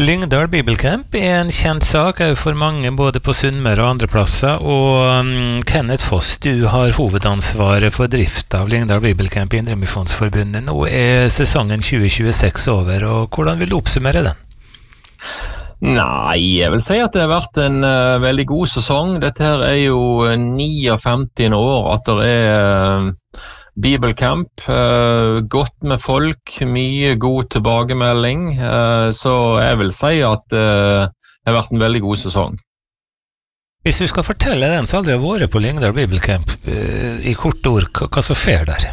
Lyngdal Bibelcamp en kjent sak for mange både på Sunnmøre og andre plasser, og Kenneth Foss, du har hovedansvaret for drift av Lyngdal Bibelcamp i Indremisjonsforbundet. Nå sesongen 2026 over, og hvordan vil du oppsummere den? Nei, jeg vil si at det har vært en veldig god sesong. Dette her jo 59 år at det Bibelcamp, godt med folk, mye god tilbakemelding, så jeg vil si at det har vært en veldig god sesong. Hvis du skal fortelle den som aldri har vært på Lyngdal Bibelcamp, i korte ord, hva som skjer der?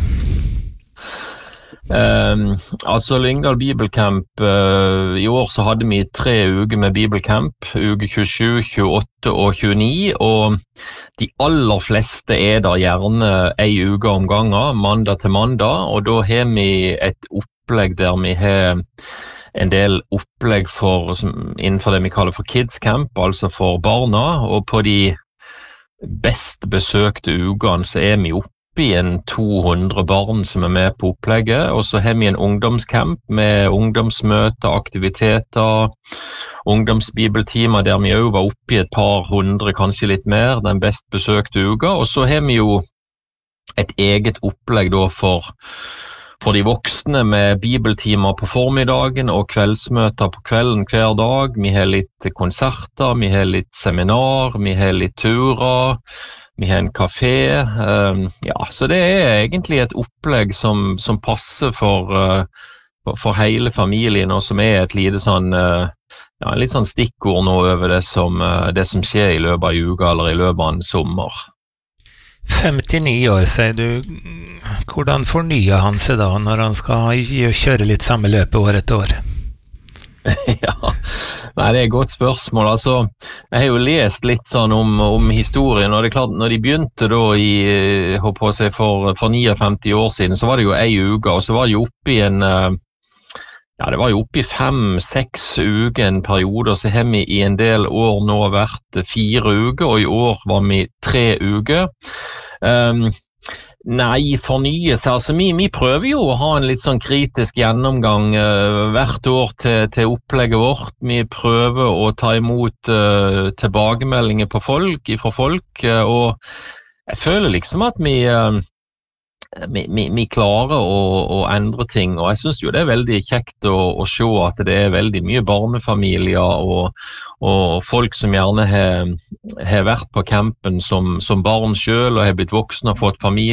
Altså Lyngdal Bibelcamp, i år så hadde vi 3 uker med Bibelcamp, uke 27, 28 og 29, og de aller fleste der gjerne en uke om gangen, mandag til mandag, og da har vi et opplegg der vi har en del opplegg innenfor det vi kaller for Kids Camp, altså for barna, og på de best besøkte ukene så vi oppe i 200 barn som med på opplegget, og så har vi en ungdomscamp med ungdomsmøter, aktiviteter, ungdomsbibeltimer der vi også var oppe i et par hundre, kanskje litt mer, den best besøkte uka, og så har vi jo et eget opplegg da for de voksne med bibeltimer på formiddagen og kveldsmøter på kvelden hver dag. Vi har litt konserter, vi har litt seminar, vi har litt turer, vi har en kafé, så det egentlig et opplegg som passer for hele familien, og som et lite sånn, litt sånn stikkord nå over det som skjer i løpet av uka eller i løpet av en sommer. 59 år, sier du. Hvordan fornyer han seg da når han skal kjøre litt samme løpet år etter år? Nei, det et godt spørsmål. Altså, jeg har jo lest litt sånn om historien, og det klart, når de begynte da for 59 år siden, så var det jo en uke, og så var det jo oppe i det var jo oppe i 5-6 uker en periode, og så har vi i en del år nå vært 4 uker, og i år var vi 3 uker. Nei, fornyes. Altså, vi prøver jo å ha en litt sånn kritisk gjennomgang hvert år til opplegget vårt. Vi prøver å ta imot tilbakemeldinger fra folk, og jeg føler liksom at vi klarer å endre ting, og jeg synes jo det veldig kjekt å se at det veldig mye barnefamilier og folk som gjerne har vært på campen som barn selv og har blitt voksne og fått familie